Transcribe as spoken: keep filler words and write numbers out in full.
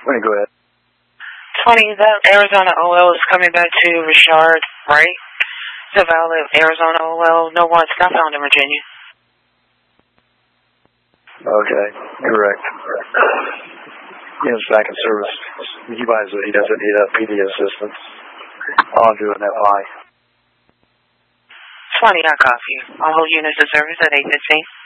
Let me go ahead. twenty, that Arizona O L is coming back to Richard, right? The valid Arizona O L. No warrants not found in Virginia. Okay, correct. Ian's back in service. He buys it. He doesn't need a P D assistance. I'll do an F I. twenty, I copy. All units in service at eight fifteen.